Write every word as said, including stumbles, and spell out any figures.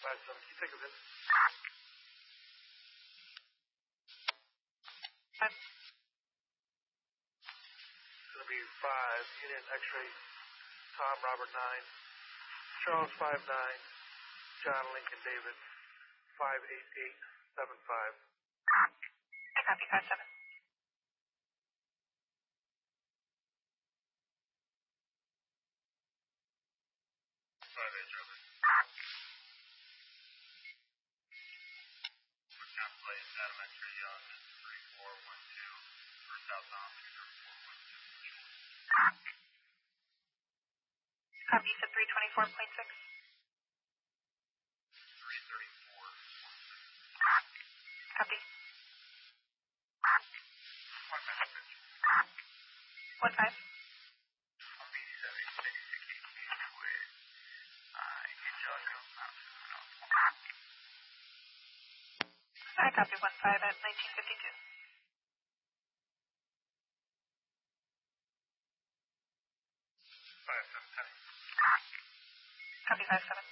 Five seven, can you take us in? Five. It's going to be five, unit X-ray, Tom, Robert nine, Charles five nine, John Lincoln David, five eight eight seven five. I copy five seven. Five eight seven. Plate Adam X-ray Young three four one two for southbound two zero four one two. Copy, you said three twenty-four point six. three thirty-four point six. Copy. One message. One five. On B seven six sixty feet with uh Angelica Mountain. I copy one five at nineteen fifty-two. Five seven ten. Copy five seven.